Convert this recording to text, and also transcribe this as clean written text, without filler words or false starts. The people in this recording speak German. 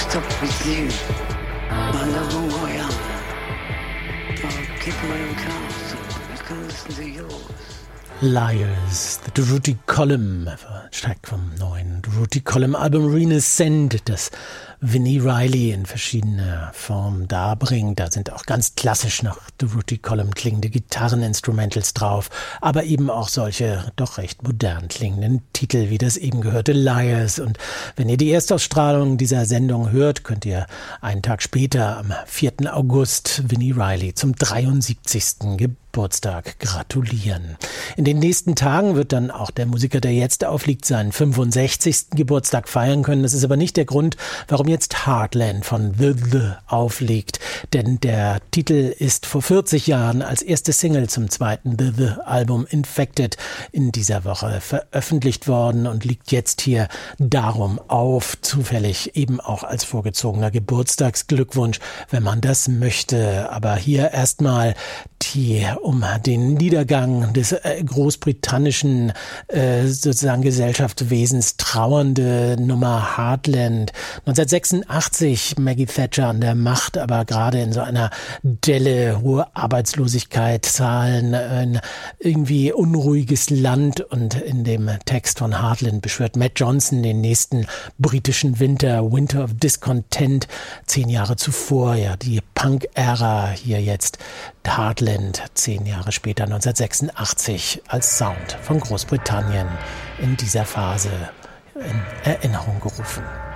stop with you. My love will royal. I'll keep my own castle. I can listen to yours. Liars, the Durutti Column, Track vom neuen Durutti Column Album Renaissance, das Vinnie Reilly in verschiedener Form darbringt. Da sind auch ganz klassisch nach Durutti Column klingende Gitarreninstrumentals drauf, aber eben auch solche doch recht modern klingenden Titel, wie das eben gehörte Liars. Und wenn ihr die Erstausstrahlung dieser Sendung hört, könnt ihr einen Tag später, am 4. August, Vinnie Reilly zum 73. Geburtstag gratulieren. In den nächsten Tagen wird dann auch der Musiker, der jetzt aufliegt, seinen 65. Geburtstag feiern können. Das ist aber nicht der Grund, warum jetzt Heartland von The aufliegt. Denn der Titel ist vor 40 Jahren als erste Single zum zweiten The-Album Infected in dieser Woche veröffentlicht worden und liegt jetzt hier darum auf, zufällig eben auch als vorgezogener Geburtstagsglückwunsch, wenn man das möchte. Aber hier erstmal die um den Niedergang des großbritannischen sozusagen Gesellschaftswesens trauernde Nummer Heartland. 1986 Maggie Thatcher an der Macht, aber gerade in so einer Delle, hohe Arbeitslosigkeit, Zahlen, ein irgendwie unruhiges Land, und in dem Text von Heartland beschwört Matt Johnson den nächsten britischen Winter, Winter of Discontent, 10 Jahre zuvor, ja, die Punk-Ära, hier jetzt Heartland, 10 Jahre später, 1986, als Sound von Großbritannien in dieser Phase in Erinnerung gerufen.